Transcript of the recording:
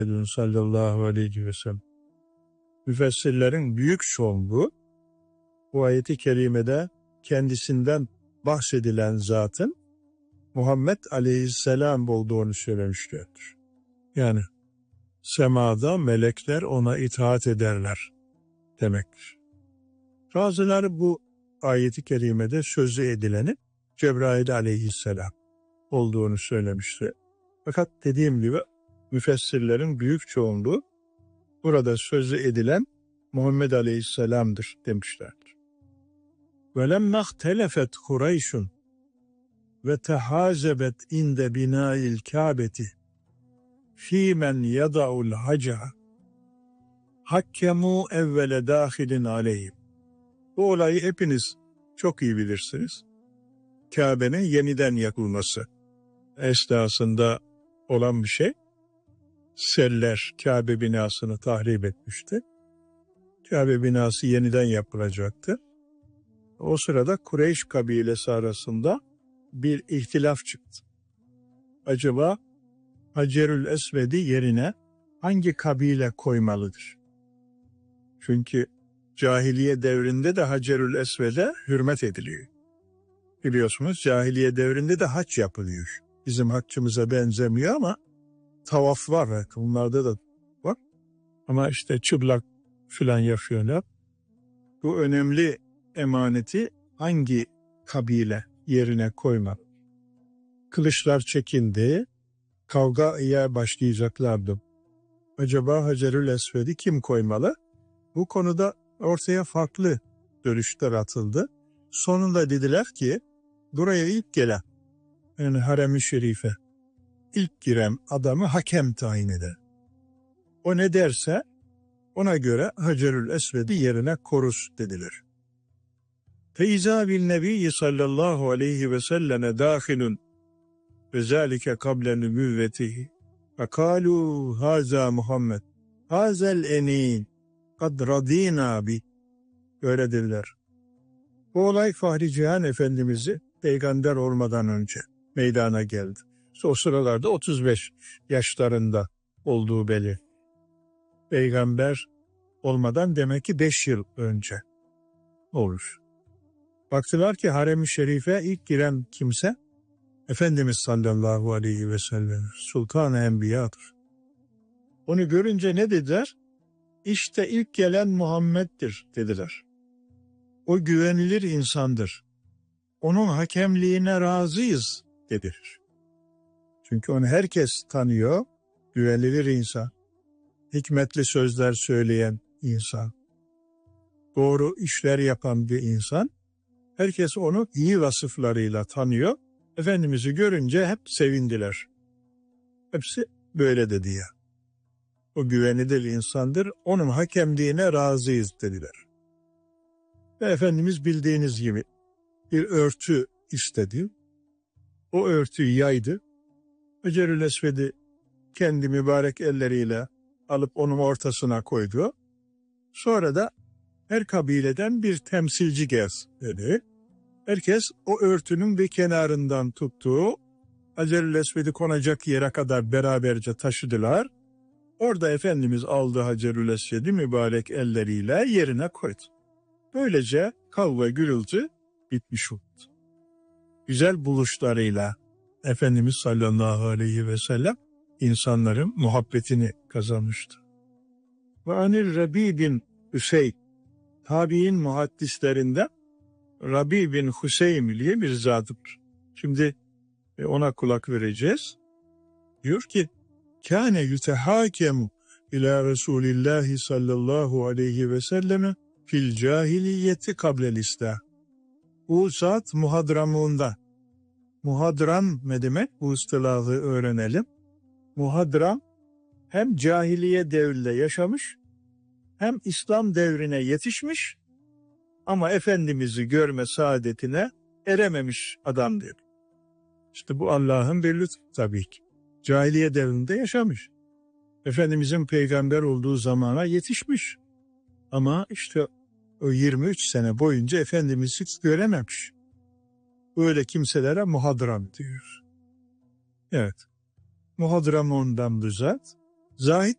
sallallahu aleyhi ve sellem. Müfessirlerin büyük çoğunluğu bu ayeti kerimede kendisinden bahsedilen zatın Muhammed aleyhisselam olduğunu söylemişlerdir. Yani semada melekler ona itaat ederler demektir. Bazıları bu ayeti kerimede sözü edilenin Cebrail aleyhisselam olduğunu söylemişti. Fakat dediğim gibi müfessirlerin büyük çoğunluğu burada sözü edilen Muhammed aleyhisselamdır demişlerdir. وَلَمَّا اخْتَلَفَتْ قُرَيْشٌ وَتَحَازَبَتْ اِنْدَ بِنَاءِ الْكَعْبَةِ فِي مَنْ يَضَعُ الْحَجَرَ حَكَّمُوا اَوَّلَ دَاخِلٍ عَلَيْهِمْ. Bu olayı hepiniz çok iyi bilirsiniz. Kabe'nin yeniden yapılması esnasında olan bir şey. Seller Kabe binasını tahrip etmişti. Kabe binası yeniden yapılacaktı. O sırada Kureyş kabilesi arasında bir ihtilaf çıktı. Acaba Hacerül Esved'i yerine hangi kabile koymalıdır? Çünkü cahiliye devrinde de Hacerül Esved'e hürmet ediliyor. Biliyorsunuz cahiliye devrinde de hac yapılıyor. Bizim haccımıza benzemiyor ama tavaf var. Bunlarda da var. Ama işte çıplak filan yapıyorlar. Bu önemli emaneti hangi kabile yerine koymalı? Kılıçlar çekindi. Kavgaya başlayacaklardı. Acaba Hacerül Esved'i kim koymalı? Bu konuda ortaya farklı görüşler atıldı. Sonunda dediler ki buraya ilk gelen, yani Harem-i Şerife ilk giren adamı hakem tayin eder. O ne derse ona göre Hacerül Esved'i yerine korur dediler. Feiza bil nebiyyi sallallahu aleyhi ve selleme dâhilun ve zâlike kable nübüvvetihi ve kâlû hâzâ Muhammed hâzel enin kad radînâ bi. Öyle dediler. Bu olay Fahri Cihan Efendimiz'i peygamber olmadan önce meydana geldi. O sıralarda 35 yaşlarında olduğu belli. Peygamber olmadan demek ki 5 yıl önce olur. Baktılar ki Harem-i Şerife ilk giren kimse Efendimiz sallallahu aleyhi ve sellem Sultan-ı Enbiya'dır. Onu görünce ne dediler? İşte ilk gelen Muhammed'dir dediler. O güvenilir insandır. Onun hakemliğine razıyız dediler. Çünkü onu herkes tanıyor, güvenilir insan, hikmetli sözler söyleyen insan, doğru işler yapan bir insan. Herkes onu iyi vasıflarıyla tanıyor. Efendimiz'i görünce hep sevindiler. Hepsi böyle dedi ya. O güvenilir insandır, onun hakemliğine razıyız dediler. Ve Efendimiz bildiğiniz gibi bir örtü istedi. O örtüyü yaydı. Hacerül Esved'i kendi mübarek elleriyle alıp onun ortasına koydu. Sonra da her kabileden bir temsilci gez dedi. Herkes o örtünün bir kenarından tuttuğu Hacerül Esved'i konacak yere kadar beraberce taşıdılar. Orada Efendimiz aldı Hacerül Esved'i mübarek elleriyle yerine koydu. Böylece kavga gürültü bitmiş oldu. Güzel buluşlarıyla Efendimiz sallallahu aleyhi ve sellem insanların muhabbetini kazanmıştı. Ve anil Rabi bin Hüseyin, tabi'in muhaddislerinden Rabi bin Hüseyin diye bir zatıdır. Şimdi ona kulak vereceğiz. Diyor ki, kâne yutehâkemu ilâ Resulillahi sallallahu aleyhi ve selleme fil cahiliyeti kablel İslam. Bu zat muhadramundan. Muhadram ne demek? Bu istilahı öğrenelim. Muhadram hem cahiliye devrinde yaşamış hem İslam devrine yetişmiş ama Efendimiz'i görme saadetine erememiş adam diyor. İşte bu Allah'ın bir lütfu tabii ki. Cahiliye devrinde yaşamış. Efendimiz'in peygamber olduğu zamana yetişmiş. Ama işte o 23 sene boyunca Efendimiz'i görememiş. Öyle kimselere muhadram diyor. Evet. Muhadramundan bu zat. Zahid